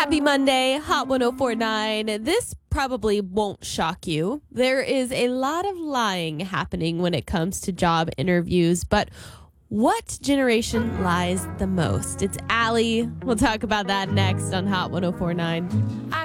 Happy Monday, Hot 1049. This probably won't shock you. There is a lot of lying happening when it comes to job interviews, but what generation lies the most? It's Allie. We'll talk about that next on Hot 1049.